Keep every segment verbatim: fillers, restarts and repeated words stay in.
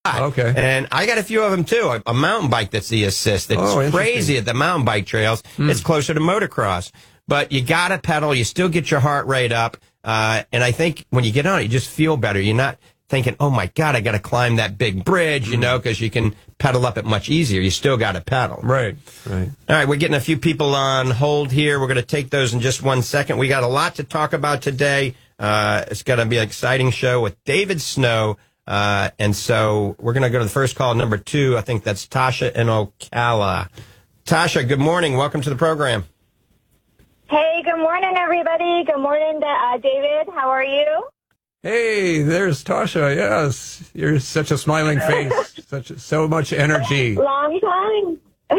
Okay. And I got a few of them, too. A, a mountain bike that's the assist. It's Oh, crazy at the mountain bike trails. Hmm. It's closer to motocross. But you got to pedal. You still get your heart rate up. Uh, and I think when you get on it, you just feel better. You're not thinking, oh, my God, I got to climb that big bridge, you know, because you can pedal up it much easier. You still got to pedal. Right, right. All right, we're getting a few people on hold here. We're going to take those in just one second. We got a lot to talk about today. Uh, it's going to be an exciting show with David Snow. Uh, and so we're going to go to the first call, number two. I think that's Tasha in Ocala. Tasha, good morning. Welcome to the program. Hey, good morning, everybody. Good morning, uh, David. How are you? Hey, there's Tasha. Yes, you're such a smiling face, such so much energy. Long time.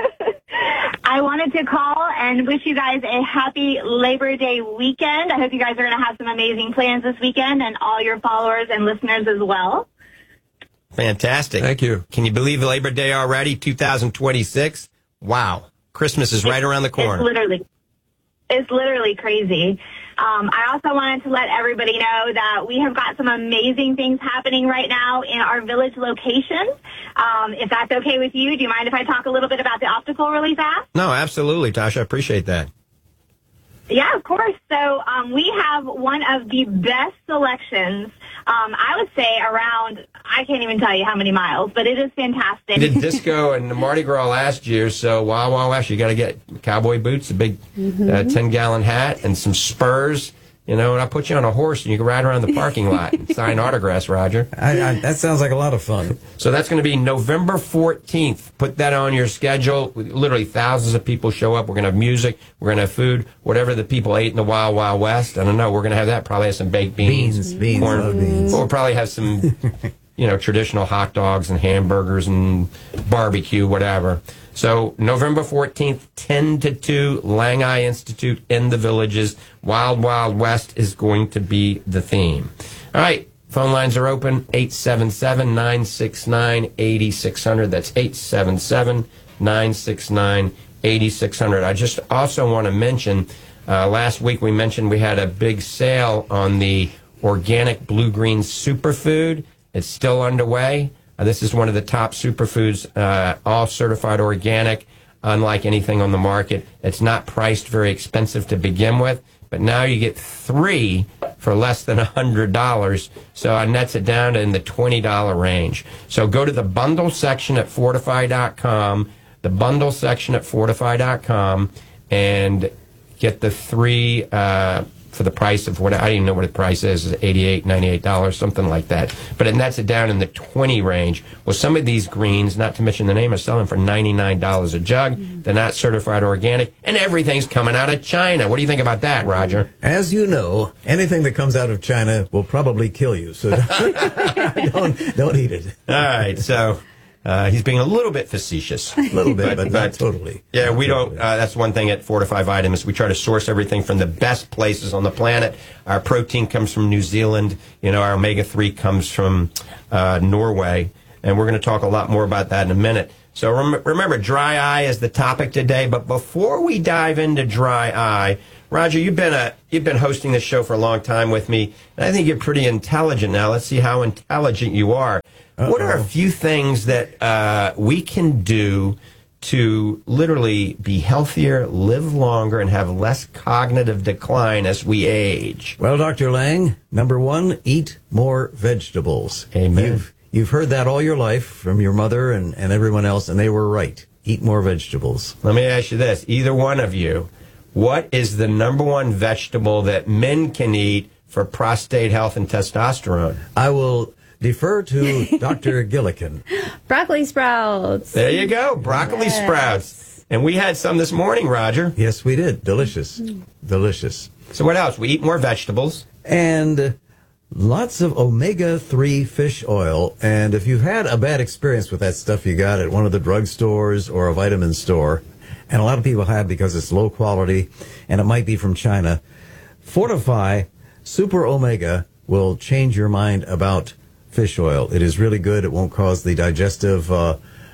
I wanted to call and wish you guys a happy Labor Day weekend. I hope you guys are going to have some amazing plans this weekend, and all your followers and listeners as well. Fantastic. Thank you. Can you believe Labor Day already, two thousand twenty-six? Wow. Christmas is right around the corner. It's literally, it's literally crazy. Um, I also wanted to let everybody know that we have got some amazing things happening right now in our village locations. Um, if that's okay with you, do you mind if I talk a little bit about the optical really fast? No, absolutely, Tasha. I appreciate that. Yeah, of course. So um, we have one of the best selections, um, I would say around, I can't even tell you how many miles, but it is fantastic. We did disco and Mardi Gras last year, so Wild Wild West, you got to get cowboy boots, a big ten-gallon uh, hat, and some spurs. You know, and I'll put you on a horse and you can ride around the parking lot and sign autographs, Roger. I, I, that sounds like a lot of fun. So that's going to be November fourteenth. Put that on your schedule. Literally thousands of people show up. We're going to have music. We're going to have food. Whatever the people ate in the Wild Wild West. I don't know. We're going to have that. Probably have some baked beans. Beans, beans, corn. love beans. We'll probably have some, you know, traditional hot dogs and hamburgers and barbecue, whatever. So November fourteenth, ten to two, Langai Institute in the Villages. Wild Wild West is going to be the theme. All right, phone lines are open, eight seven seven, nine six nine, eight six zero zero. That's eight seven seven, nine six nine, eight six zero zero. I just also want to mention, uh, last week we mentioned we had a big sale on the organic blue-green superfood. It's still underway. Uh, this is one of the top superfoods, uh, all certified organic, unlike anything on the market. It's not priced very expensive to begin with, but now you get three for less than one hundred dollars, so it nets it down in the twenty dollar range. So go to the bundle section at Fortify dot com, the bundle section at Fortify dot com, and get the three uh, for the price of what, I don't even know what the price is, eighty-eight dollars, ninety-eight dollars, something like that. But it nets it down in the twenty range. Well, some of these greens, not to mention the name, are selling for ninety-nine dollars a jug. Mm-hmm. They're not certified organic, and everything's coming out of China. What do you think about that, Roger? As you know, anything that comes out of China will probably kill you, so don't, don't eat it. All right, so uh, he's being a little bit facetious. A little bit, but, but not totally. Yeah, not we totally. don't, uh, that's one thing at Fortify Vitamins. We try to source everything from the best places on the planet. Our protein comes from New Zealand. You know, our omega three comes from uh, Norway. And we're going to talk a lot more about that in a minute. So rem- remember, dry eye is the topic today. But before we dive into dry eye, Roger, you've been a you've been hosting this show for a long time with me, and I think you're pretty intelligent now. Let's see how intelligent you are. Uh-oh. What are a few things that uh, we can do to literally be healthier, live longer, and have less cognitive decline as we age? Well, Doctor Lang, number one, eat more vegetables. Amen. You've, you've heard that all your life from your mother and, and everyone else, and they were right. Eat more vegetables. Let me ask you this, either one of you. What is the number one vegetable that men can eat for prostate health and testosterone? I will defer to Doctor Gillikin. Broccoli sprouts. There you go, broccoli yes. sprouts. And we had some this morning, Roger. Yes, we did. Delicious. Mm. Delicious. So what else? We eat more vegetables. And lots of omega three fish oil. And if you've had a bad experience with that stuff you got at one of the drugstores or a vitamin store, and a lot of people have because it's low quality, and it might be from China, Fortify Super Omega will change your mind about fish oil. It is really good. It won't cause the digestive uh,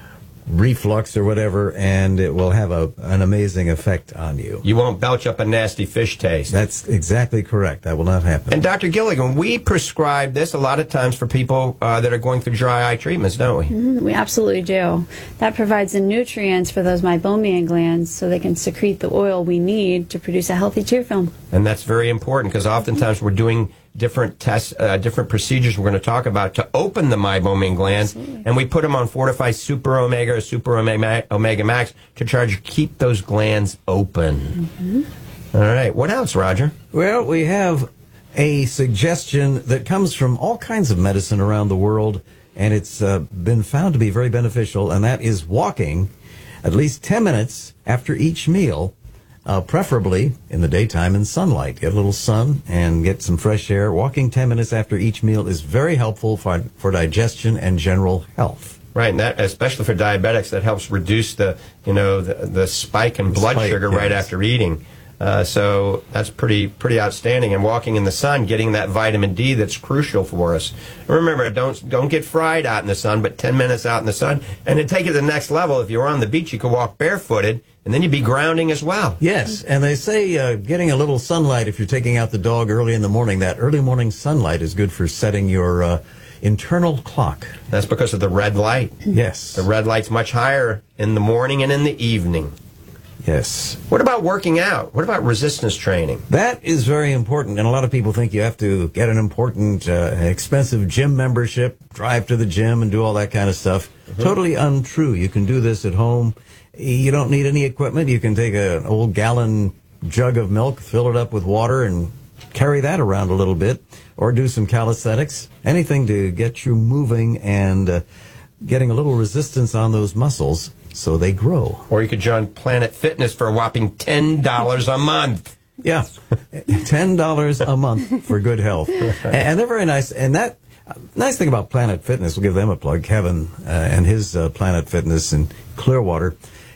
reflux or whatever, and it will have a, an amazing effect on you. You won't belch up a nasty fish taste. That's exactly correct. That will not happen. And Doctor Gilligan, we prescribe this a lot of times for people uh, that are going through dry eye treatments, don't we? Mm, we absolutely do. That provides the nutrients for those meibomian glands so they can secrete the oil we need to produce a healthy tear film. And that's very important because oftentimes we're doing different tests, uh, different procedures we're going to talk about to open the meibomian glands, Absolutely. And we put them on Fortify Super Omega or Super Omega, Omega Max to try to keep those glands open. Mm-hmm. All right. What else, Roger? Well, we have a suggestion that comes from all kinds of medicine around the world, and it's uh, been found to be very beneficial, and that is walking at least ten minutes after each meal. Uh, preferably in the daytime in sunlight. Get a little sun and get some fresh air. Walking ten minutes after each meal is very helpful for, for digestion and general health. Right, and that, especially for diabetics, that helps reduce the, you know, the, the spike in blood spike, sugar yes. right after eating. Uh, so that's pretty pretty outstanding. And walking in the sun, getting that vitamin D that's crucial for us. Remember, don't don't get fried out in the sun, but ten minutes out in the sun. And to take it to the next level, if you're on the beach, you could walk barefooted, and then you'd be grounding as well. Yes, and they say uh, getting a little sunlight if you're taking out the dog early in the morning, that early morning sunlight is good for setting your uh, internal clock. That's because of the red light. Yes. The red light's much higher in the morning and in the evening. Yes. What about working out? What about resistance training? That is very important, and a lot of people think you have to get an important, uh, expensive gym membership, drive to the gym, and do all that kind of stuff. Mm-hmm. Totally untrue. You can do this at home. You don't need any equipment. You can take an old gallon jug of milk, fill it up with water, and carry that around a little bit, or do some calisthenics. Anything to get you moving and uh, getting a little resistance on those muscles so they grow. Or you could join Planet Fitness for a whopping ten dollars a month. Yeah, ten dollars a month for good health. And they're very nice. And that nice thing about Planet Fitness, we'll give them a plug, Kevin uh, and his uh, Planet Fitness in Clearwater.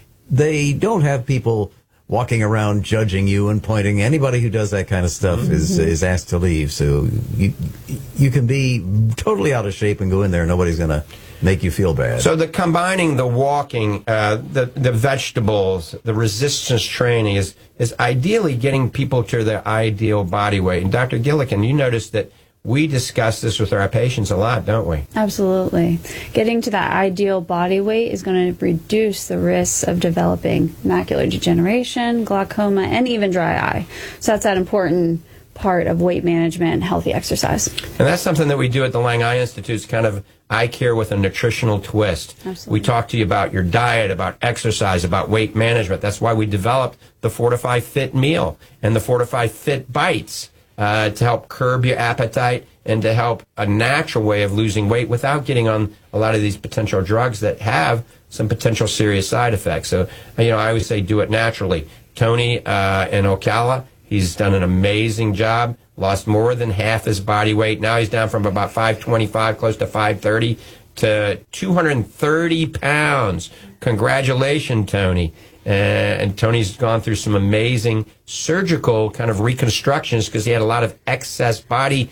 They don't have people walking around judging you and pointing. Anybody who does that kind of stuff mm-hmm. is is asked to leave. So you you can be totally out of shape and go in there and nobody's going to make you feel bad. So the combining the walking, uh, the the vegetables, the resistance training is is ideally getting people to their ideal body weight. And Doctor Gilligan, you notice that we discuss this with our patients a lot, don't we? Absolutely. Getting to that ideal body weight is going to reduce the risks of developing macular degeneration, glaucoma, and even dry eye. So that's that important part of weight management and healthy exercise. And that's something that we do at the Lang Eye Institute. It's kind of eye care with a nutritional twist. Absolutely. We talk to you about your diet, about exercise, about weight management. That's why we developed the Fortify Fit meal and the Fortify Fit bites uh, to help curb your appetite and to help a natural way of losing weight without getting on a lot of these potential drugs that have some potential serious side effects. So, you know, I always say do it naturally. Tony uh, in Ocala, he's done an amazing job, lost more than half his body weight. Now he's down from about five twenty-five, close to five thirty, to two hundred thirty pounds. Congratulations, Tony. Uh, and Tony's gone through some amazing surgical kind of reconstructions because he had a lot of excess body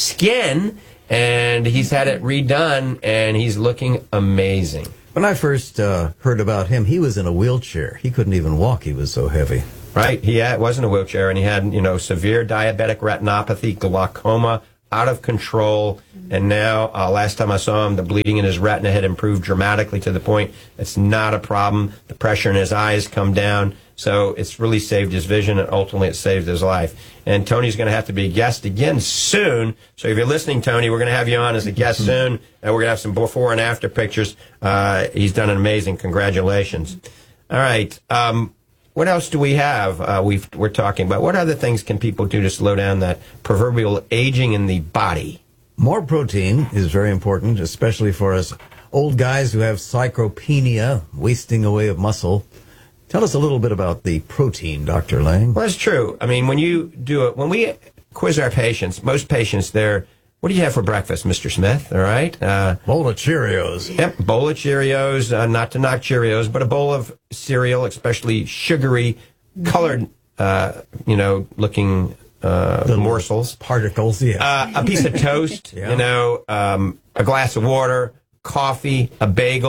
skin, and he's had it redone, and he's looking amazing. When I first uh, heard about him, he was in a wheelchair. He couldn't even walk. He was so heavy. Right. He had, was in a wheelchair, and he had, you know, severe diabetic retinopathy, glaucoma, out of control. And now, uh, last time I saw him, the bleeding in his retina had improved dramatically to the point it's not a problem. The pressure in his eyes come down. So it's really saved his vision, and ultimately it saved his life. And Tony's going to have to be a guest again soon. So if you're listening, Tony, we're going to have you on as a guest soon, and we're going to have some before and after pictures. Uh, he's done an amazing. Congratulations. All right. Um, What else do we have uh, we've, we're talking about? What other things can people do to slow down that proverbial aging in the body? More protein is very important, especially for us old guys who have sarcopenia, wasting away of muscle. Tell us a little bit about the protein, Doctor Lang. Well, it's true. I mean, when you do it, when we quiz our patients, most patients, they're, what do you have for breakfast, Mister Smith? All right. Uh, bowl of Cheerios. Yep, bowl of Cheerios. Uh, not to knock Cheerios, but a bowl of cereal, especially sugary, colored, uh, you know, looking uh, the morsels. Particles, yeah. Uh, a piece of toast, yeah. you know, um, a glass of water, coffee, a bagel,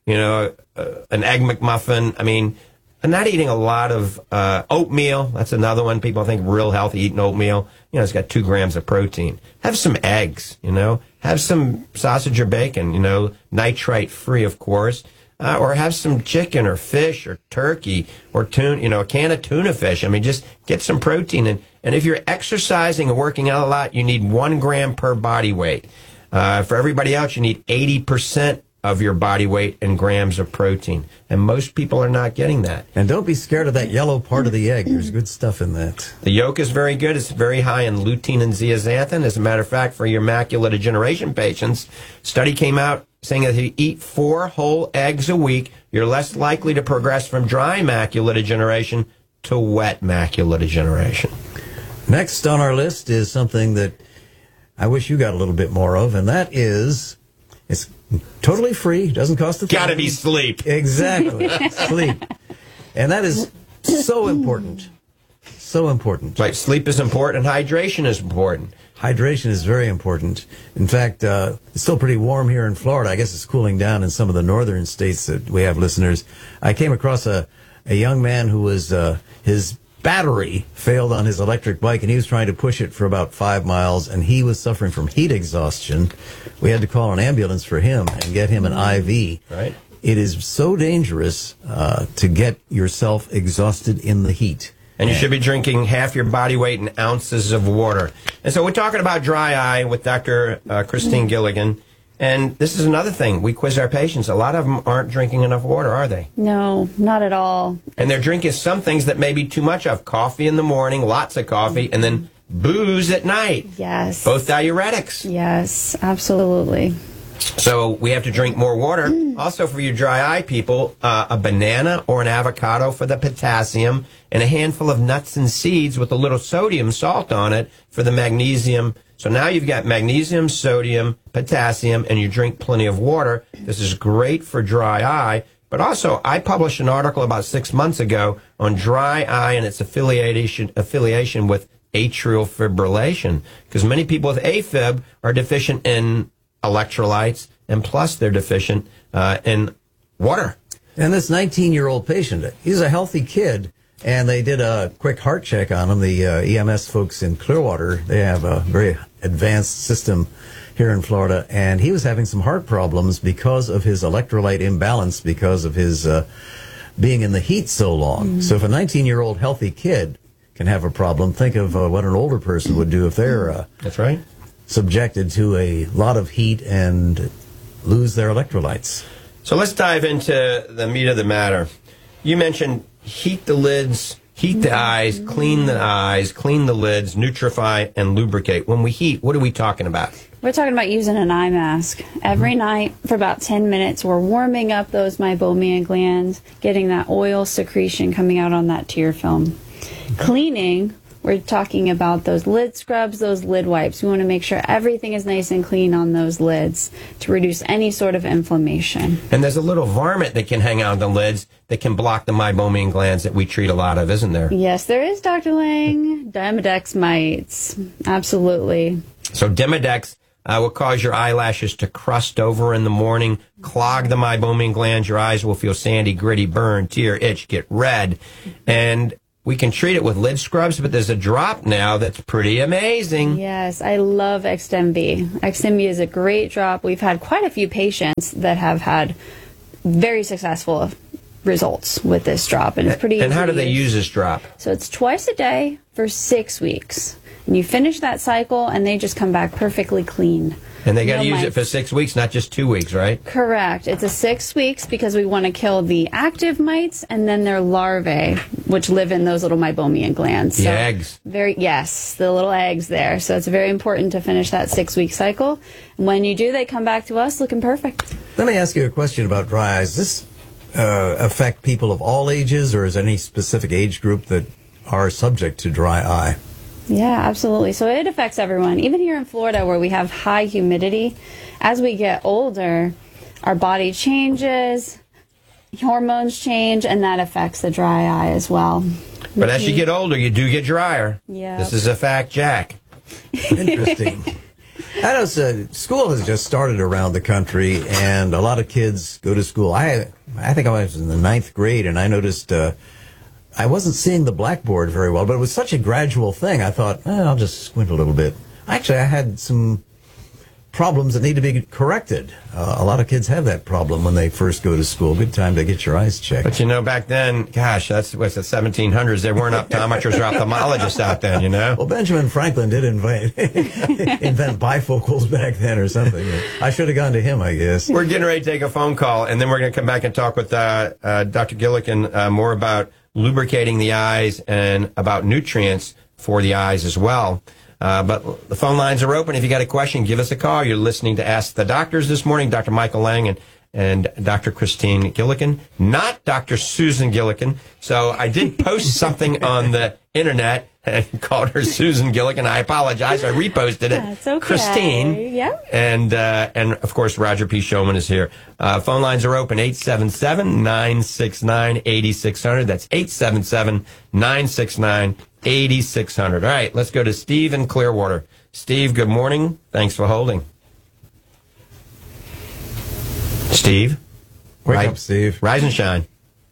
you know, uh, an Egg McMuffin. I mean, I'm not eating a lot of uh, oatmeal. That's another one. People think real healthy eating oatmeal. You know, it's got two grams of protein. Have some eggs, you know. Have some sausage or bacon, you know, nitrite free, of course. Uh, or have some chicken or fish or turkey or tuna, you know, a can of tuna fish. I mean, just get some protein. And, and if you're exercising and working out a lot, you need one gram per body weight. Uh, for everybody else, you need eighty percent of your body weight in grams of protein. And most people are not getting that. And don't be scared of that yellow part of the egg. There's good stuff in that. The yolk is very good. It's very high in lutein and zeaxanthin. As a matter of fact, for your macular degeneration patients, study came out saying that if you eat four whole eggs a week, you're less likely to progress from dry macular degeneration to wet macular degeneration. Next on our list is something that I wish you got a little bit more of, and that is, it's totally free, doesn't cost a thing. Gotta be sleep. Exactly, sleep. And that is so important. So important. Right, sleep is important, hydration is important. Hydration is very important. In fact, uh, it's still pretty warm here in Florida. I guess it's cooling down in some of the northern states that we have listeners. I came across a, a young man who was, uh, his battery failed on his electric bike, and he was trying to push it for about five miles, and he was suffering from heat exhaustion. We had to call an ambulance for him and get him an I V. Right. It is so dangerous uh, to get yourself exhausted in the heat. And you should be drinking half your body weight in ounces of water. And so we're talking about dry eye with Doctor Uh, Christine Gilligan. And this is another thing. We quiz our patients. A lot of them aren't drinking enough water, are they? No, not at all. And they're drinking some things that may be too much of. Coffee in the morning, lots of coffee, and then booze at night. Yes. Both diuretics. Yes, absolutely. So we have to drink more water. Also, for you dry eye people, uh, a banana or an avocado for the potassium, and a handful of nuts and seeds with a little sodium salt on it for the magnesium. So now you've got magnesium, sodium, potassium, and you drink plenty of water. This is great for dry eye. But also, I published an article about six months ago on dry eye and its affiliation affiliation with atrial fibrillation, because many people with AFib are deficient in electrolytes, and plus they're deficient uh, in water. And this nineteen-year-old patient, he's a healthy kid, and they did a quick heart check on him. The uh, E M S folks in Clearwater, they have a very advanced system here in Florida, and he was having some heart problems because of his electrolyte imbalance, because of his uh, being in the heat so long. Mm-hmm. So if a nineteen-year-old healthy kid can have a problem, think of uh, what an older person would do if they're uh, That's right. subjected to a lot of heat and lose their electrolytes. So let's dive into the meat of the matter. You mentioned heat the lids, heat the eyes, clean the eyes, clean the lids, nutrify, and lubricate. When we heat, what are we talking about? We're talking about using an eye mask. Every night for about ten minutes, we're warming up those meibomian glands, getting that oil secretion coming out on that tear film. Cleaning, we're talking about those lid scrubs, those lid wipes. We want to make sure everything is nice and clean on those lids to reduce any sort of inflammation. And there's a little varmint that can hang out on the lids that can block the meibomian glands that we treat a lot of, isn't there? Yes, there is, Doctor Lang. Demodex mites. Absolutely. So Demodex uh, will cause your eyelashes to crust over in the morning, clog the meibomian glands. Your eyes will feel sandy, gritty, burn, tear, itch, get red. And we can treat it with lid scrubs, but there's a drop now that's pretty amazing. Yes, I love Xdemvy. Xdemvy is a great drop. We've had quite a few patients that have had very successful results with this drop, and it's pretty easy And how do to they use this drop? So it's twice a day for six weeks. And you finish that cycle, and they just come back perfectly clean. And they got to No use it mites. for six weeks, not just two weeks, right? Correct. It's a six weeks because we want to kill the active mites and then their larvae, which live in those little meibomian glands. The So eggs. Very yes, the little eggs there. So it's very important to finish that six week cycle. And when you do, they come back to us looking perfect. Let me ask you a question about dry eyes. Does this uh, affect people of all ages, or is there any specific age group that are subject to dry eye? Yeah, absolutely. So it affects everyone. Even here in Florida where we have high humidity, as we get older, our body changes, hormones change, and that affects the dry eye as well. But as you get older, you do get drier. Yeah. This is a fact, Jack. Interesting. I know uh, school has just started around the country, and a lot of kids go to school. I I think I was in the ninth grade, and I noticed uh, I wasn't seeing the blackboard very well, but it was such a gradual thing. I thought, eh, I'll just squint a little bit. Actually, I had some problems that need to be corrected. Uh, a lot of kids have that problem when they first go to school. Good time to get your eyes checked. But you know, back then, gosh, that's what's the seventeen hundreds. There weren't optometrists or ophthalmologists out then, you know? Well, Benjamin Franklin did invent, invent bifocals back then or something. I should have gone to him, I guess. We're getting ready to take a phone call, and then we're going to come back and talk with uh, uh, Doctor Gillikin uh, more about lubricating the eyes and about nutrients for the eyes as well. Uh, but the phone lines are open. If you got a question, give us a call. You're listening to Ask the Doctors this morning. Doctor Michael Lang and, and Doctor Christine Gillikin, not Doctor Susan Gillikin. So I did post something on the internet and called her Susan Gillikin. I apologize. I reposted it. That's okay. Christine. Yeah. And, uh, and of course, Roger P. Showman is here. Uh, phone lines are open, eight seven seven, nine six nine, eight six zero zero. That's eight seven seven, nine six nine, eight six zero zero. All right, let's go to Steve in Clearwater. Steve, good morning. Thanks for holding. Steve? Wake Ri- up, Steve. Rise and shine.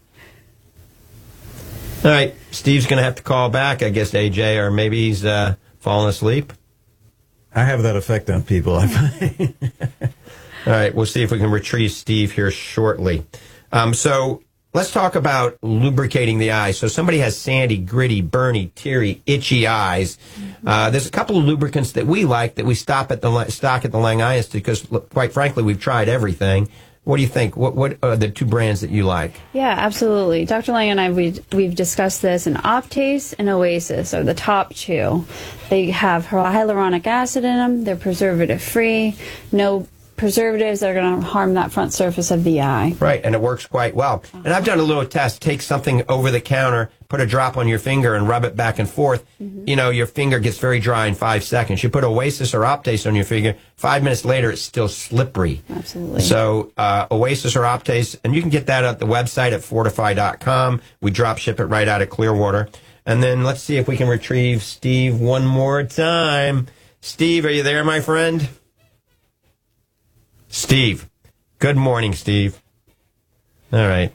All right, Steve's going to have to call back, I guess, A J, or maybe he's uh, fallen asleep. I have that effect on people, I find. All right, we'll see if we can retrieve Steve here shortly. Um, so let's talk about lubricating the eyes. So somebody has sandy, gritty, burny, teary, itchy eyes. Uh, there's a couple of lubricants that we like that we stop at the stock at the Lang Eye Institute because, quite frankly, we've tried everything. What do you think? What what are the two brands that you like? Yeah, absolutely. Doctor Lang and I, we, we've discussed this, and Optase and Oasis are the top two. They have hyaluronic acid in them. They're preservative-free. No preservatives that are going to harm that front surface of the eye. Right, and it works quite well. And I've done a little test. Take something over the counter, put a drop on your finger, and rub it back and forth. Mm-hmm. You know, your finger gets very dry in five seconds. You put Oasis or Optase on your finger, five minutes later, it's still slippery. Absolutely. So, uh, Oasis or Optase, and you can get that at the website at Fortify dot com. We drop ship it right out of Clearwater. And then let's see if we can retrieve Steve one more time. Steve, are you there, my friend? Steve. Good morning, Steve. All right.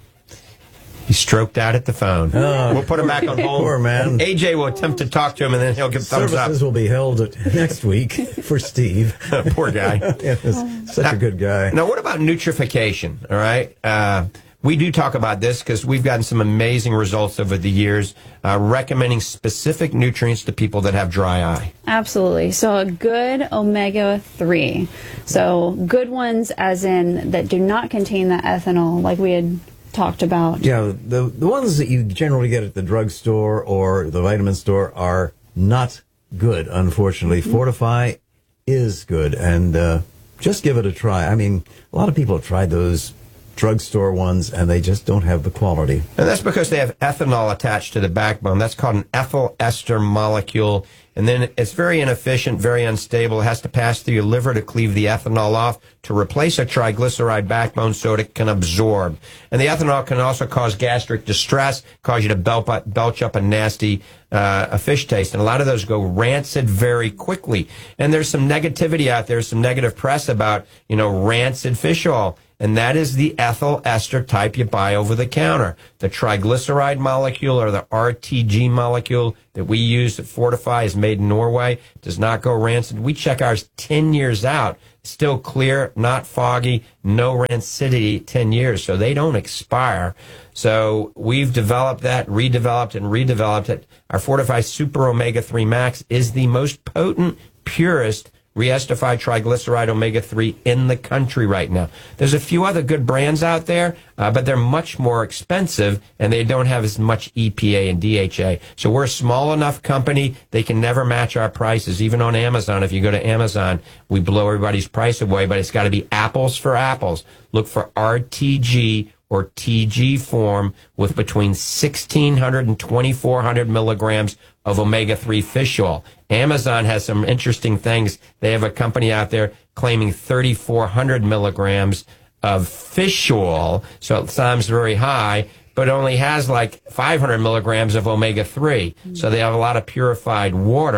He stroked out at the phone. Oh, we'll put him back on hold. Poor man. A J will attempt to talk to him, and then he'll give thumbs up. Services will be held next week for Steve. Poor guy. Yes, such now, a good guy. Now, what about nutrification? All right. Uh, we do talk about this because we've gotten some amazing results over the years, uh, recommending specific nutrients to people that have dry eye. Absolutely. So a good omega three. So good ones as in that do not contain the ethanol like we had talked about. Yeah, the the ones that you generally get at the drugstore or the vitamin store are not good, unfortunately. Mm-hmm. Fortify is good, and uh, just give it a try. I mean, a lot of people have tried those drugstore ones, and they just don't have the quality. And that's because they have ethanol attached to the backbone. That's called an ethyl ester molecule. And then it's very inefficient, very unstable. It has to pass through your liver to cleave the ethanol off to replace a triglyceride backbone so it can absorb. And the ethanol can also cause gastric distress, cause you to belch up, belch up a nasty uh, a fish taste. And a lot of those go rancid very quickly. And there's some negativity out there, some negative press about, you know, rancid fish oil. And that is the ethyl ester type you buy over the counter. The triglyceride molecule or the R T G molecule that we use at Fortify is made in Norway, does not go rancid. We check ours ten years out. Still clear, not foggy, no rancidity ten years, so they don't expire. So we've developed that, redeveloped and redeveloped it. Our Fortify Super Omega three Max is the most potent, purest re-estified triglyceride omega three in the country right now. There's a few other good brands out there, uh, but they're much more expensive, and they don't have as much E P A and D H A. So we're a small enough company, they can never match our prices. Even on Amazon, if you go to Amazon, we blow everybody's price away, but it's got to be apples for apples. Look for R T G or T G form with between sixteen hundred and twenty-four hundred milligrams of omega three fish oil. Amazon has some interesting things. They have a company out there claiming thirty-four hundred milligrams of fish oil, so it sounds very high, but only has like five hundred milligrams of omega three. Mm-hmm. So they have a lot of purified water,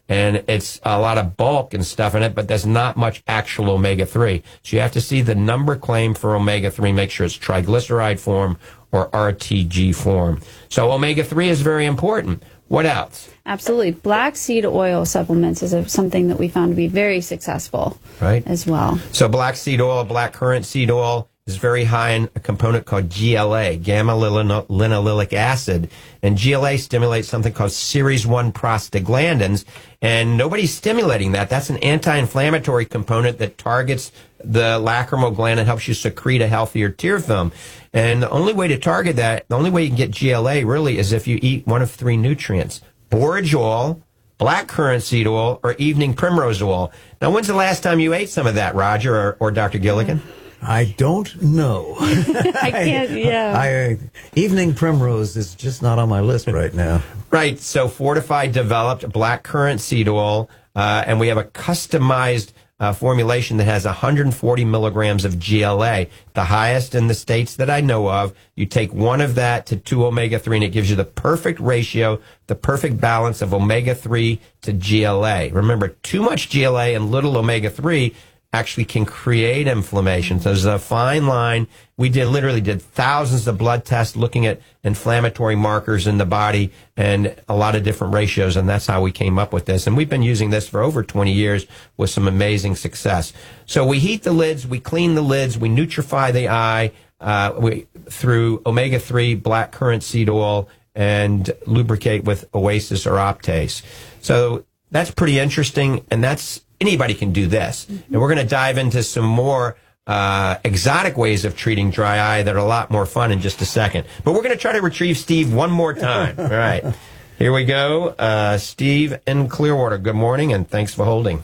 and it's a lot of bulk and stuff in it, but there's not much actual omega three. So you have to see the number claim for omega three, make sure it's triglyceride form or R T G form. So omega three is very important. What else? Absolutely. Black seed oil supplements is a, something that we found to be very successful, right, as well. So black seed oil, black currant seed oil is very high in a component called G L A, gamma-linolenic acid. And G L A stimulates something called series one prostaglandins, and nobody's stimulating that. That's an anti-inflammatory component that targets the lacrimal gland and helps you secrete a healthier tear film. And the only way to target that, the only way you can get G L A really is if you eat one of three nutrients: borage oil, black currant seed oil, or evening primrose oil. Now, when's the last time you ate some of that, Roger or, or Doctor Gilligan? I don't know. I can't, yeah. I, uh, evening primrose is just not on my list right now. Right. So Fortified developed black currant seed oil, uh, and we have a customized uh, formulation that has one hundred forty milligrams of G L A, the highest in the states that I know of. You take one of that to two omega three, and it gives you the perfect ratio, the perfect balance of omega three to G L A. Remember, too much G L A and little omega three actually can create inflammation. So there's a fine line. We did literally did thousands of blood tests looking at inflammatory markers in the body and a lot of different ratios, and that's how we came up with this. And we've been using this for over twenty years with some amazing success. So we heat the lids, we clean the lids, we nutrify the eye uh, we, through omega three, black currant seed oil, and lubricate with Oasis or Optase. So that's pretty interesting, and that's anybody can do this. Mm-hmm. And we're going to dive into some more uh, exotic ways of treating dry eye that are a lot more fun in just a second. But we're going to try to retrieve Steve one more time. All right. Here we go. Uh, Steve in Clearwater, good morning, and thanks for holding.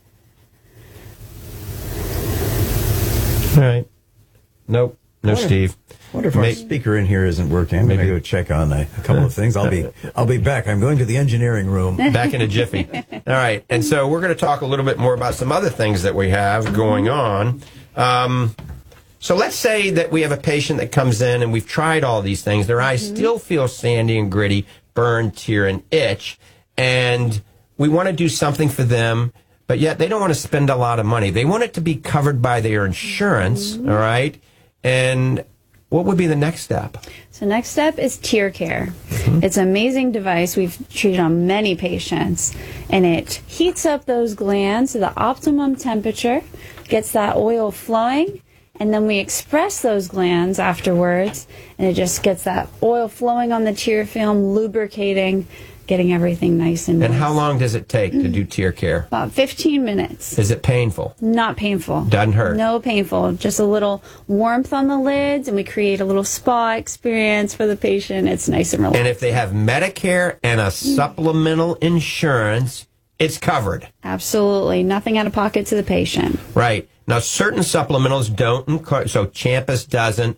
All right. Nope. No, wonder, Steve. I wonder if our speaker in here isn't working. I'm going to go check on a, a couple of things. I'll be I'll be back. I'm going to the engineering room. Back in a jiffy. All right. And so we're going to talk a little bit more about some other things that we have going on. Um, so let's say that we have a patient that comes in and we've tried all these things. Their eyes mm-hmm. still feel sandy and gritty, burn, tear, and itch. And we want to do something for them, but yet they don't want to spend a lot of money. They want it to be covered by their insurance, mm-hmm. all right? And what would be the next step? So next step is tear care. Mm-hmm. It's an amazing device. We've treated on many patients, and it heats up those glands to the optimum temperature, gets that oil flowing, and then we express those glands afterwards, and it just gets that oil flowing on the tear film, lubricating, getting everything nice and And nice. how long does it take to do tear care? About fifteen minutes. Is it painful? Not painful. Doesn't hurt? No painful. Just a little warmth on the lids, and we create a little spa experience for the patient. It's nice and relaxing. And if they have Medicare and a supplemental insurance, it's covered. Absolutely. Nothing out of pocket to the patient. Right. Now, certain supplementals don't, so Champus doesn't.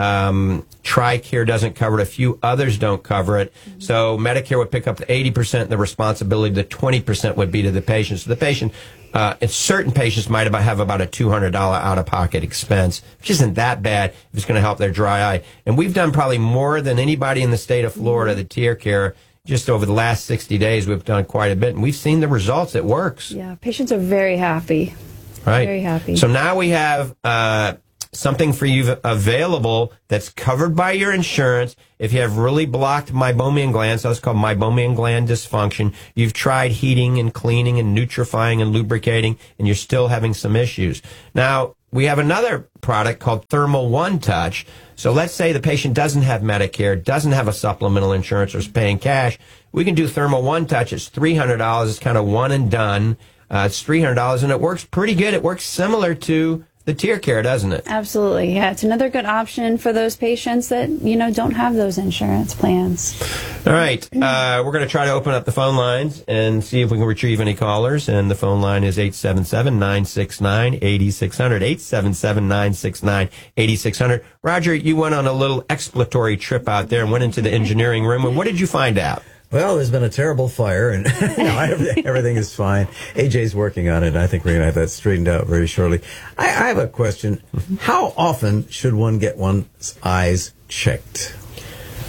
Um, TRICARE doesn't cover it. A few others don't cover it. Mm-hmm. So Medicare would pick up the eighty percent. The responsibility, the twenty percent would be to the patient. So the patient, uh, and certain patients might have about a two hundred dollars out-of-pocket expense, which isn't that bad if it's going to help their dry eye. And we've done probably more than anybody in the state of Florida, mm-hmm. the tear care. Just over the last sixty days, we've done quite a bit, and we've seen the results. It works. Yeah, patients are very happy. Right. Very happy. So now we have uh, something for you available that's covered by your insurance. If you have really blocked meibomian glands, so it's called meibomian gland dysfunction, you've tried heating and cleaning and nutrifying and lubricating, and you're still having some issues. Now, we have another product called Thermal One Touch. So let's say the patient doesn't have Medicare, doesn't have a supplemental insurance, or is paying cash. We can do Thermal One Touch. It's three hundred dollars. It's kind of one and done. Uh, it's three hundred dollars, and it works pretty good. It works similar to the tear care, doesn't it? Absolutely. Yeah, it's another good option for those patients that, you know, don't have those insurance plans. All right. Uh, we're going to try to open up the phone lines and see if we can retrieve any callers. And the phone line is eight seven seven, nine six nine, eight six zero zero, eight seven seven, nine six nine, eight six zero zero. Roger, you went on a little exploratory trip out there and went into the engineering room. And what did you find out? Well, there's been a terrible fire, and you know, everything, everything is fine. A J's working on it, and I think we're going to have that straightened out very shortly. I, I have a question. How often should one get one's eyes checked?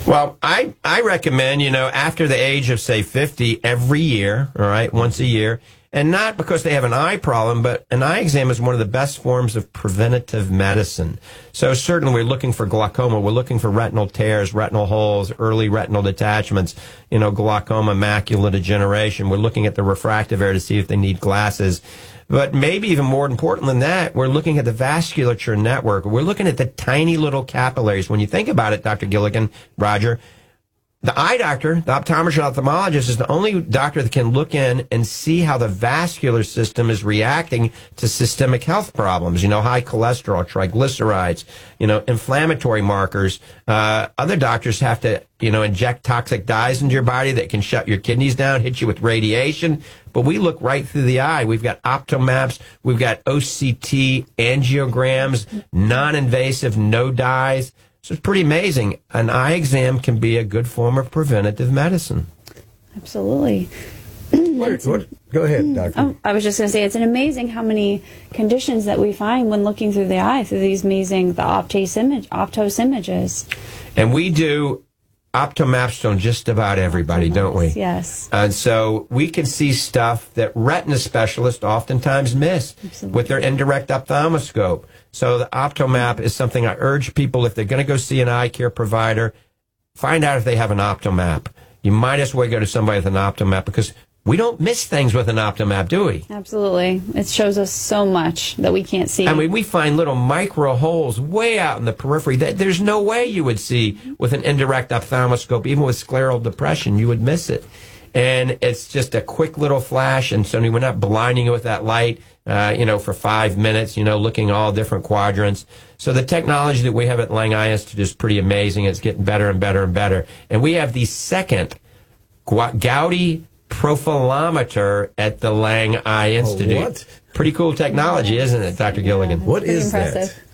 Well, I, I recommend, you know, after the age of, say, fifty, every year, all right, once a year, and not because they have an eye problem, but an eye exam is one of the best forms of preventative medicine. So certainly we're looking for glaucoma. We're looking for retinal tears, retinal holes, early retinal detachments, you know, glaucoma, macular degeneration. We're looking at the refractive error to see if they need glasses. But maybe even more important than that, we're looking at the vasculature network. We're looking at the tiny little capillaries. When you think about it, Doctor Gilligan, Roger, the eye doctor, the optometrist, ophthalmologist is the only doctor that can look in and see how the vascular system is reacting to systemic health problems. You know, high cholesterol, triglycerides, you know, inflammatory markers. Uh, other doctors have to, you know, inject toxic dyes into your body that can shut your kidneys down, hit you with radiation. But we look right through the eye. We've got optomaps. We've got O C T angiograms, non-invasive, no dyes. So it's pretty amazing. An eye exam can be a good form of preventative medicine. Absolutely. What, what, go ahead, Doctor. Oh, I was just going to say, it's an amazing how many conditions that we find when looking through the eye, through these amazing, the Optos, image, Optos images. And we do optomaps on just about everybody, don't we? Yes. And so we can see stuff that retina specialists oftentimes miss Absolutely. with their indirect ophthalmoscope. So the optomap is something I urge people, if they're going to go see an eye care provider, find out if they have an optomap. You might as well go to somebody with an optomap, because we don't miss things with an optomap, do we? Absolutely. It shows us so much that we can't see. I mean, we find little micro holes way out in the periphery that there's no way you would see with an indirect ophthalmoscope. Even with scleral depression, you would miss it. And it's just a quick little flash, and so we're not blinding you with that light, uh, you know, for five minutes, you know, looking all different quadrants. So the technology that we have at Lang Eye Institute is pretty amazing. It's getting better and better and better. And we have the second Gaudy profilometer at the Lang Eye Institute. Oh, what? Pretty cool technology, isn't it, Doctor Gilligan? What Pretty is impressive. that?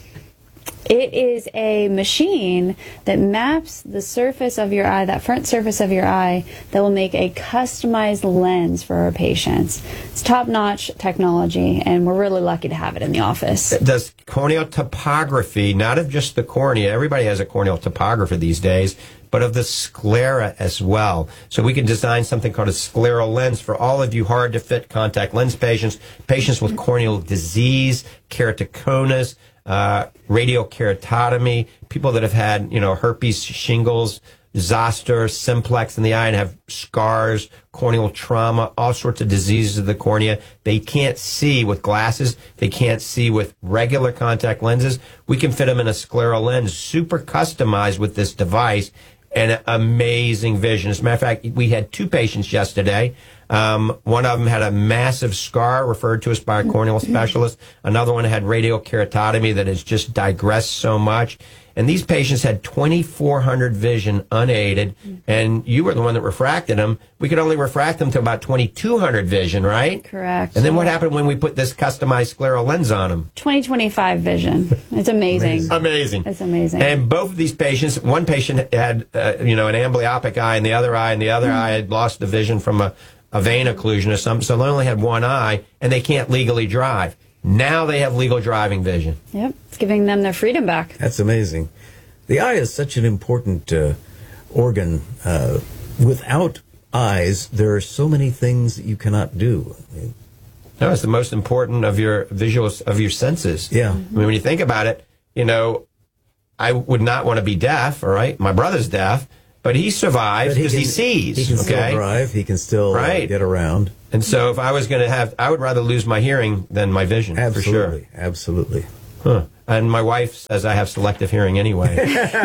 It is a machine that maps the surface of your eye, that front surface of your eye, that will make a customized lens for our patients. It's top-notch technology, and we're really lucky to have it in the office. It does corneal topography, not of just the cornea. Everybody has a corneal topography these days, but of the sclera as well. So we can design something called a scleral lens for all of you hard-to-fit contact lens patients, patients with corneal disease, keratoconus, uh, radiokeratotomy, people that have had, you know, herpes, shingles, zoster, simplex in the eye and have scars, corneal trauma, all sorts of diseases of the cornea. They can't see with glasses. They can't see with regular contact lenses. We can fit them in a scleral lens, super customized with this device, and amazing vision. As a matter of fact, we had two patients yesterday. Um, one of them had a massive scar referred to us by a corneal specialist. Another one had radiokeratotomy that has just digressed so much. And these patients had twenty-four hundred vision unaided, and you were the one that refracted them. We could only refract them to about twenty-two hundred vision, right? Correct. And then what happened when we put this customized scleral lens on them? twenty twenty-five vision. It's amazing. Amazing. It's amazing. And both of these patients, one patient had, uh, you know, an amblyopic eye in the other eye, and the other mm. eye had lost the vision from a, a vein occlusion or something, so they only had one eye, and they can't legally drive. Now they have legal driving vision. Yep, it's giving them their freedom back. That's amazing. The eye is such an important uh, organ. Uh, without eyes, there are so many things that you cannot do. No, it's the most important of your visuals, of your senses. Yeah. I mean, when you think about it, you know, I would not want to be deaf, all right? My brother's deaf, but he survives because he, he sees. He can okay? still drive. He can still right. uh, get around. And so if I was going to have, I would rather lose my hearing than my vision, Absolutely. for sure. Absolutely. Huh. And my wife says I have selective hearing anyway.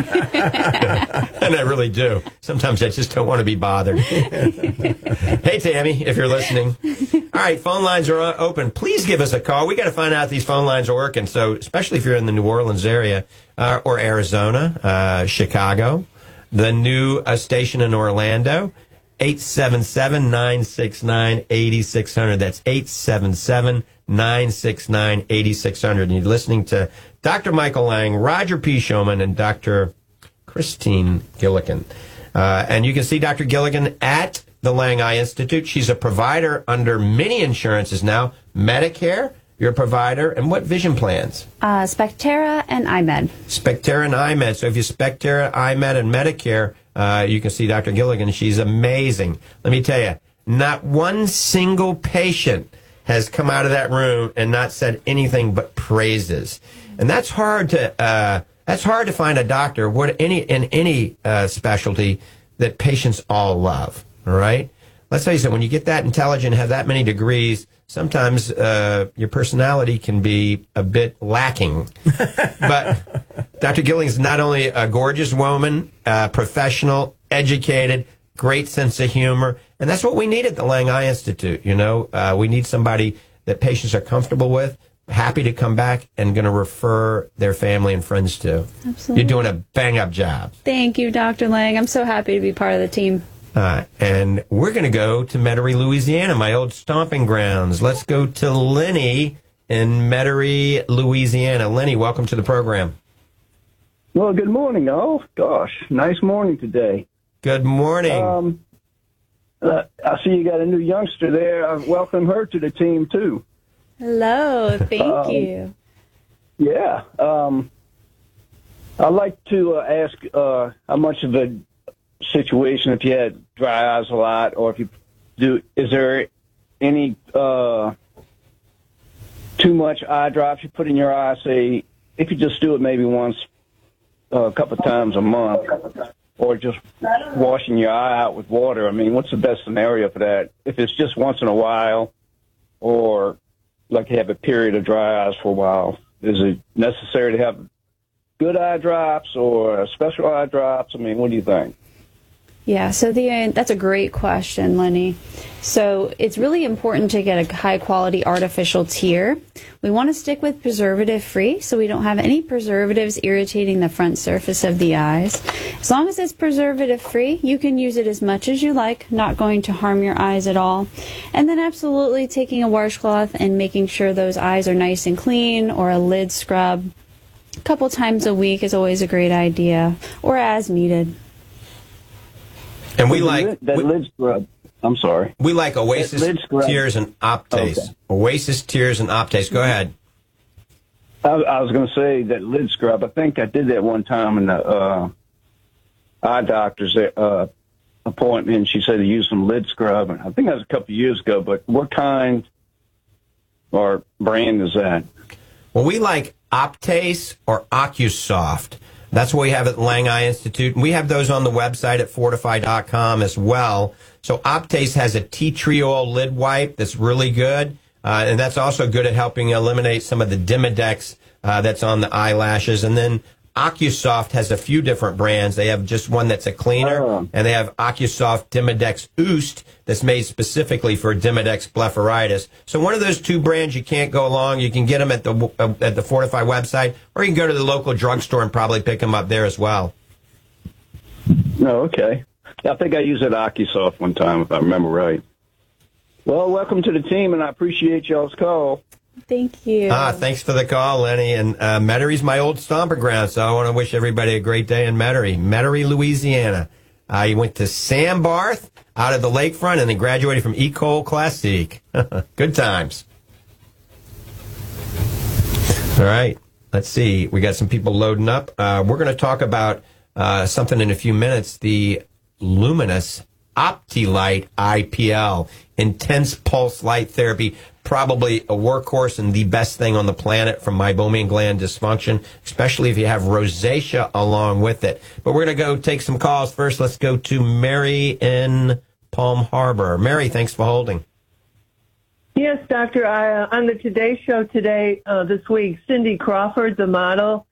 And I really do. Sometimes I just don't want to be bothered. Hey, Tammy, if you're listening. All right, phone lines are open. Please give us a call. We got to find out if these phone lines are working. So especially if you're in the New Orleans area uh, or Arizona, uh, Chicago, the new uh, station in Orlando, eight seven seven, nine six nine, eight six zero zero. That's eight seven seven, nine six nine, eight six zero zero. And you're listening to Doctor Michael Lang, Roger P. Showman, and Doctor Christine Gilligan. Uh, and you can see Doctor Gilligan at the Lang Eye Institute. She's a provider under many insurances now, Medicare, your provider, and what vision plans? Uh, Spectera and iMed. Spectera and iMed. So if you Spectera, iMed, and Medicare, uh, you can see Doctor Gilligan. She's amazing. Let me tell you, not one single patient has come out of that room and not said anything but praises. And that's hard to uh, that's hard to find a doctor what any in any uh, specialty that patients all love. All right. Let's face it, when you get that intelligent, have that many degrees, sometimes uh, your personality can be a bit lacking. But Doctor Gilligan is not only a gorgeous woman, uh, professional, educated, great sense of humor, and that's what we need at the Lang Eye Institute. You know, uh, we need somebody that patients are comfortable with, happy to come back, and going to refer their family and friends to. Absolutely. You're doing a bang-up job. Thank you, Doctor Lang. I'm so happy to be part of the team. Uh, and we're going to go to Metairie, Louisiana, my old stomping grounds. Let's go to Lenny in Metairie, Louisiana. Lenny, welcome to the program. Well, good morning, all. Gosh, nice morning today. Good morning. Um, uh, I see you got a new youngster there. I welcome her to the team, too. Hello. Thank Um, you. Yeah. Um, I'd like to uh, ask uh, how much of a situation if you had dry eyes a lot, or if you do, is there any uh, too much eye drops you put in your eye? Say, if you just do it maybe once, uh, a couple of times a month, or just washing your eye out with water. I mean, what's the best scenario for that? If it's just once in a while, or like you have a period of dry eyes for a while, is it necessary to have good eye drops or special eye drops? I mean, what do you think? Yeah, so the that's a great question, Lenny. So it's really important to get a high-quality artificial tear. We want to stick with preservative-free, so we don't have any preservatives irritating the front surface of the eyes. As long as it's preservative-free, you can use it as much as you like, not going to harm your eyes at all. And then absolutely taking a washcloth and making sure those eyes are nice and clean, or a lid scrub a couple times a week is always a great idea, or as needed. And we like that we, lid scrub. I'm sorry. We like Oasis Tears and Optase. Okay. Oasis Tears and Optase. Go ahead. I, I was going to say that lid scrub. I think I did that one time in the uh, eye doctor's uh, appointment. And she said to use some lid scrub. And I think that was a couple of years ago. But what kind or brand is that? Well, we like Optase or OcuSoft. That's what we have at Lang Eye Institute. And we have those on the website at fortify dot com as well. So Optase has a tea tree oil lid wipe that's really good. Uh, and that's also good at helping eliminate some of the Demodex uh, that's on the eyelashes. And then OcuSoft has a few different brands. They have just one that's a cleaner, oh. and they have OcuSoft Demodex Oost that's made specifically for Demodex blepharitis. So one of those two brands, you can't go along. You can get them at the uh, at the Fortify website, or you can go to the local drugstore and probably pick them up there as well. No, okay. I think I used it at OcuSoft one time, if I remember right. Well, welcome to the team, and I appreciate y'all's call. Thank you. Ah, thanks for the call, Lenny. And uh, Metarie's my old stomping ground, so I want to wish everybody a great day in Metairie. Metairie, Louisiana. Uh, you went to Sam Barth out of the lakefront and then graduated from Ecole Classique. Good times. All right. Let's see. We got some people loading up. Uh, we're going to talk about uh, something in a few minutes, the Luminous OptiLight I P L, intense pulse light therapy, probably a workhorse and the best thing on the planet for meibomian gland dysfunction, especially if you have rosacea along with it. But we're going to go take some calls first. Let's go to Mary in Palm Harbor. Mary, thanks for holding. Yes, Doctor. I, uh, on the Today Show today, uh, this week, Cindy Crawford, the model,